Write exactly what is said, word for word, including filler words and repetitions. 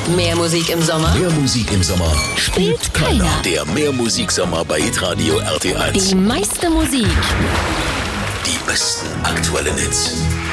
Mehr Musik im Sommer Mehr Musik im Sommer spielt keiner. Der Mehr Musik Sommer bei Hitradio R T eins. Die meiste Musik. Die besten aktuellen Hits.